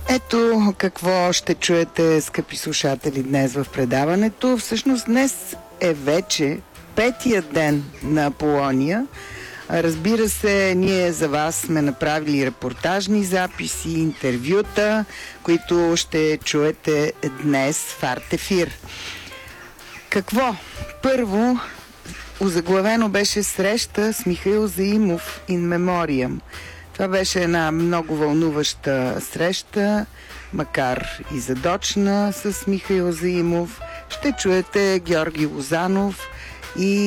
Ето какво ще чуете, скъпи слушатели, днес в предаването. Всъщност днес е вече петия ден на Аполония. Разбира се, ние за вас сме направили репортажни записи, интервюта, които ще чуете днес в Арт-ефир. Какво? Първо, озаглавено беше среща с Михаил Заимов in memoriam. Това беше една много вълнуваща среща, макар и задочна, с Михаил Заимов. Ще чуете Георги Лозанов и